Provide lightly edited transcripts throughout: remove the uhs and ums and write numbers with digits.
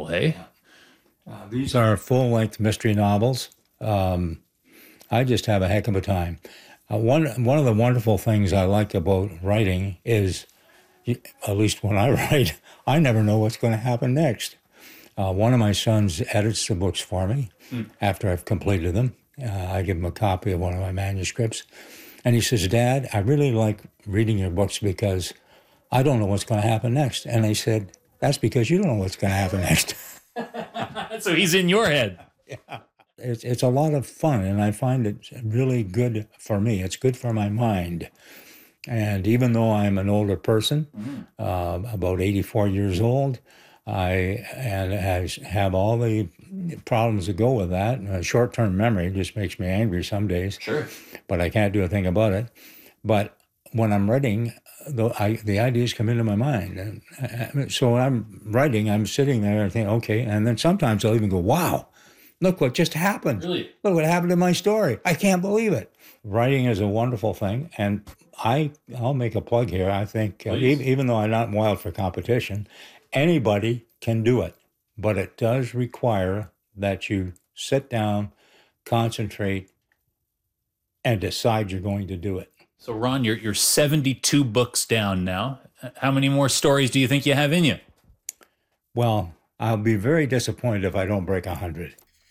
novel, hey? These are full-length mystery novels. I just have a heck of a time. One of the wonderful things I like about writing is, at least when I write, I never know what's going to happen next. One of my sons edits the books for me after I've completed them. I give him a copy of one of my manuscripts. And he says, Dad, I really like reading your books because I don't know what's going to happen next. And I said, that's because you don't know what's going to happen next. So he's in your head. Yeah. It's a lot of fun, and I find it really good for me. It's good for my mind. And even though I'm an older person, about 84 years old, I have all the problems that go with that. Short-term memory just makes me angry some days. Sure. But I can't do a thing about it. But when I'm writing, the ideas come into my mind. And so when I'm writing, I'm sitting there and think, okay. And then sometimes I'll even go, wow, look what just happened. Really? Look what happened to my story. I can't believe it. Writing is a wonderful thing. And I'll make a plug here. I think, even though I'm not wild for competition, anybody can do it. But it does require that you sit down, concentrate, and decide you're going to do it. So, Ron, you're 72 books down now. How many more stories do you think you have in you? Well, I'll be very disappointed if I don't break 100.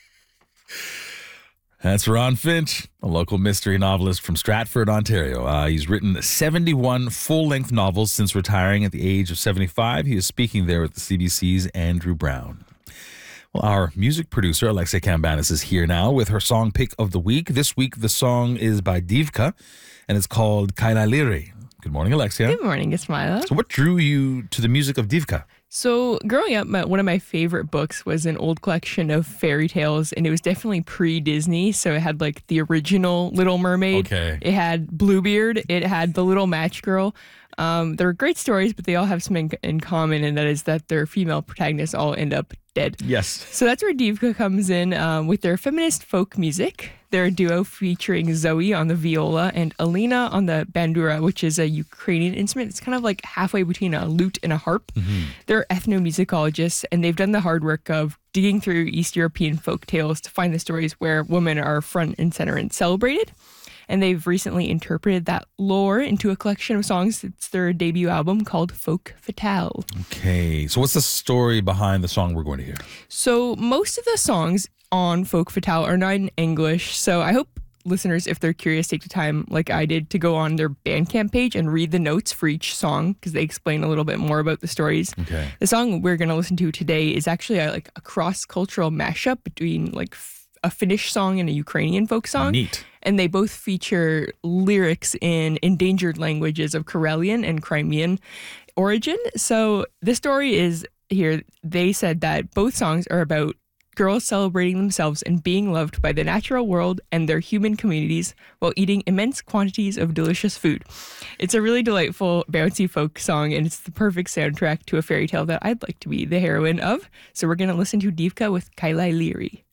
That's Ron Finch, a local mystery novelist from Stratford, Ontario. He's written 71 full-length novels since retiring at the age of 75. He is speaking there with the CBC's Andrew Brown. Well, our music producer, Alexia Cambanis, is here now with her song pick of the week. This week, the song is by Divka, and it's called Kailaliri. Good morning, Alexia. Good morning, Ismaila. So what drew you to the music of Divka? So growing up, one of my favorite books was an old collection of fairy tales, and it was definitely pre-Disney. So it had like the original Little Mermaid. Okay. It had Bluebeard. It had The Little Match Girl. They're great stories, but they all have something in common, and that is that their female protagonists all end up dead. Yes. So that's where Divka comes in with their feminist folk music. They're a duo featuring Zoe on the viola and Alina on the bandura, which is a Ukrainian instrument. It's kind of like halfway between a lute and a harp. Mm-hmm. They're ethnomusicologists, and they've done the hard work of digging through East European folk tales to find the stories where women are front and center and celebrated. And they've recently interpreted that lore into a collection of songs. It's their debut album called Folk Fatale. Okay, so what's the story behind the song we're going to hear? So most of the songs on Folk Fatale are not in English. So I hope listeners, if they're curious, take the time, like I did, to go on their Bandcamp page and read the notes for each song because they explain a little bit more about the stories. Okay. The song we're going to listen to today is actually a cross-cultural mashup between like a Finnish song and a Ukrainian folk song. Neat. And they both feature lyrics in endangered languages of Karelian and Crimean origin. So the story is here, they said that both songs are about girls celebrating themselves and being loved by the natural world and their human communities while eating immense quantities of delicious food. It's a really delightful, bouncy folk song, and it's the perfect soundtrack to a fairy tale that I'd like to be the heroine of. So we're going to listen to Divka with Kailaliri.